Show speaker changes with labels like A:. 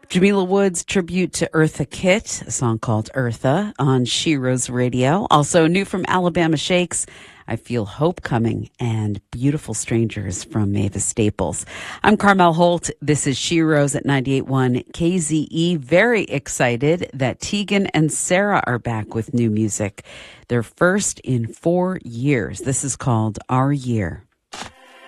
A: Jamila Woods' tribute to Eartha Kitt, a song called Eartha on Sheroes Radio. Also new from Alabama Shakes, I Feel Hope Coming, and Beautiful Strangers from Mavis Staples. I'm Carmel Holt. This is Sheroes at 98.1 KZE. Very excited that Tegan and Sara are back with new music. Their first in 4 years. This is called Our Year.